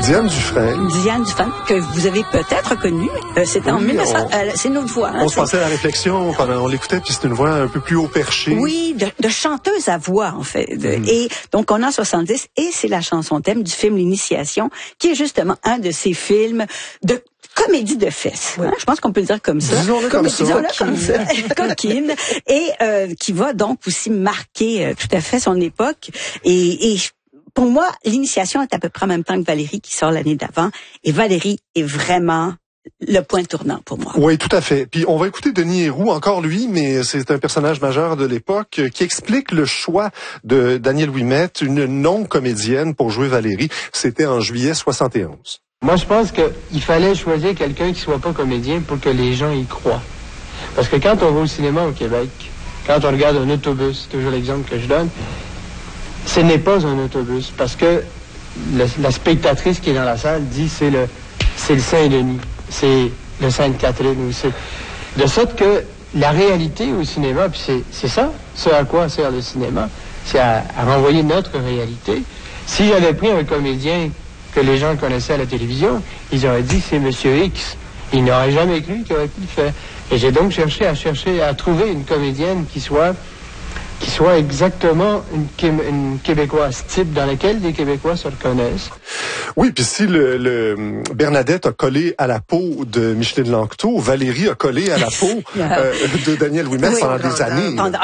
Diane Dufresne. Diane Dufresne, que vous avez peut-être connue. C'était en 1900. C'est notre voix. On se passait à la réflexion pendant on l'écoutait, puis c'est une voix un peu plus haut perché. Oui, de chanteuse à voix, en fait. Et donc, on est en 70, et c'est la chanson thème du film L'Initiation, qui est justement un de ces films de comédie de fesses. Oui. Hein? Je pense qu'on peut le dire comme ça. Disons-le comme ça. Coquine. Et qui va donc aussi marquer tout à fait son époque. Et pour moi, L'Initiation est à peu près en même temps que Valérie qui sort l'année d'avant. Et Valérie est vraiment le point tournant pour moi. Oui, tout à fait. Puis on va écouter Denis Héroux, encore lui, mais c'est un personnage majeur de l'époque, qui explique le choix de Danielle Ouimet, une non-comédienne, pour jouer Valérie. C'était en juillet 71. Moi, je pense qu'il fallait choisir quelqu'un qui soit pas comédien pour que les gens y croient. Parce que quand on va au cinéma au Québec, quand on regarde un autobus, c'est toujours l'exemple que je donne, ce n'est pas un autobus. Parce que la spectatrice qui est dans la salle dit c'est le Saint-Denis, c'est le Sainte-Catherine. Ou c'est de sorte que la réalité au cinéma, puis c'est ça, ce à quoi sert le cinéma, c'est à renvoyer notre réalité. Si j'avais pris un comédien que les gens connaissaient à la télévision, ils auraient dit c'est Monsieur X. Ils n'auraient jamais cru qu'il aurait pu le faire. Et j'ai donc cherché à trouver une comédienne qui soit exactement une Québécoise type dans laquelle les Québécois se reconnaissent. Oui, puis si le Bernadette a collé à la peau de Micheline Lanctot, Valérie a collé à la peau de Danielle Ouimet pendant des années.